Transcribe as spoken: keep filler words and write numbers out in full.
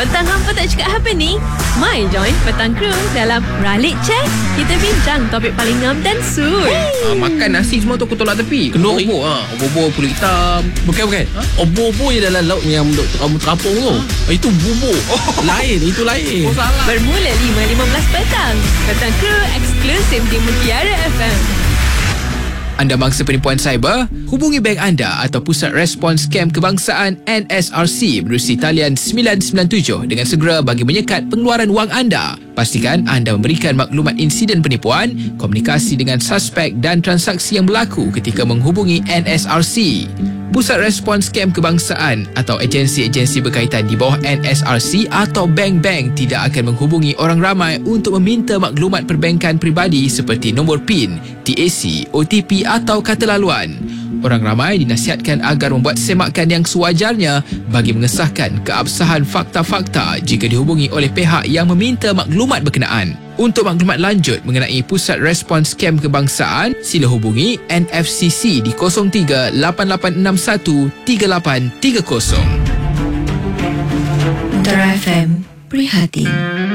Petang hampa tak cakap apa ni? My join Petang Crew dalam Ralik Cek. Kita bincang topik paling ngam dan sui. Ah, makan nasi semua tu aku tolak tepi. Kenduri. Obor ha. Obor pulut hitam. Bukan bukan ha? Obor-obor je dalam laut yang duk kamu terapung tu ha? Itu bubur oh. Lain, itu lain Oh salah. Bermula lima lima belas petang. Petang Crew eksklusif di Mutiara F M. Anda mangsa penipuan cyber? Hubungi bank anda atau Pusat Respons Scam Kebangsaan N S R C menerusi talian sembilan sembilan tujuh dengan segera bagi menyekat pengeluaran wang anda. Pastikan anda memberikan maklumat insiden penipuan, komunikasi dengan suspek dan transaksi yang berlaku ketika menghubungi N S R C. Pusat Respons Scam Kebangsaan atau agensi-agensi berkaitan di bawah N S R C atau bank-bank tidak akan menghubungi orang ramai untuk meminta maklumat perbankan peribadi seperti nombor PIN, T A C, O T P atau kata laluan. Orang ramai dinasihatkan agar membuat semakan yang sewajarnya bagi mengesahkan keabsahan fakta-fakta jika dihubungi oleh pihak yang meminta maklumat berkenaan. Untuk maklumat lanjut mengenai Pusat Respons Scam Kebangsaan, sila hubungi N F C C di kosong tiga lapan lapan enam satu tiga lapan tiga kosong. Mutiara F M, Prihatin.